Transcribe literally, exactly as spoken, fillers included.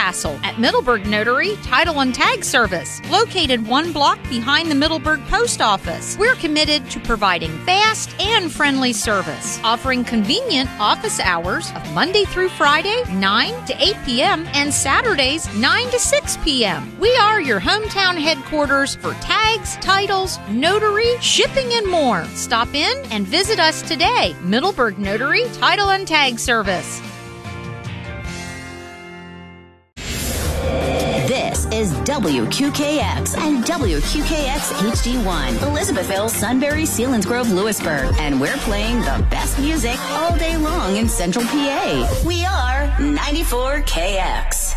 hassle at Middleburg Notary Title and Tag Service, located one block behind the Middleburg Post Office. We're committed to providing fast and friendly service, offering convenient office hours of Monday through Friday, nine to eight p.m. and Saturdays, nine to six p.m. We are your hometown headquarters for tags, titles, notary, shipping, and more. Stop in and visit us today. Middleburg Notary Title and Tag Service. This is W Q K X and W Q K X H D one, Elizabethville, Sunbury, Selinsgrove, Lewisburg, and we're playing the best music all day long in Central P A. We are ninety-four K X.